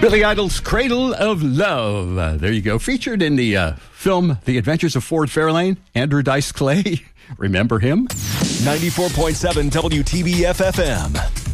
Billy Idol's Cradle of Love. There you go. Featured in the film The Adventures of Ford Fairlane, Andrew Dice Clay. Remember him? 94.7 WTBF FM.